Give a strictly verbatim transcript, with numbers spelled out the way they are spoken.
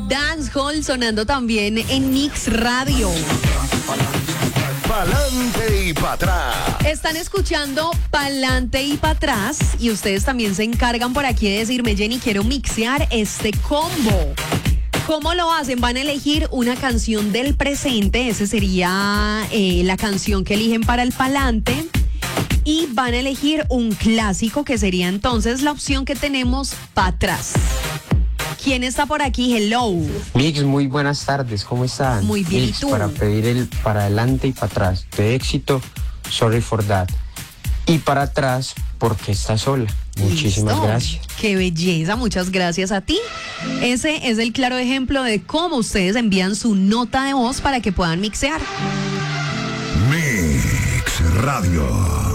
dancehall sonando también en Mix Radio. Pa'lante y pa' atrás. Están escuchando Pa'lante y pa' atrás y ustedes también se encargan por aquí de decirme, Jenny, quiero mixear este combo. ¿Cómo lo hacen? Van a elegir una canción del presente, esa sería eh, la canción que eligen para el Pa'lante. Y van a elegir un clásico que sería entonces la opción que tenemos para atrás. ¿Quién está por aquí? Hello. Mix, muy buenas tardes, ¿cómo están? Muy bien, Mix, ¿y tú? para pedir el para adelante y para atrás. De éxito, Sorry for That. Y para atrás, porque está sola. Muchísimas Listo. gracias. Qué belleza, muchas gracias a ti. Ese es el claro ejemplo de cómo ustedes envían su nota de voz para que puedan mixear. Mix Radio.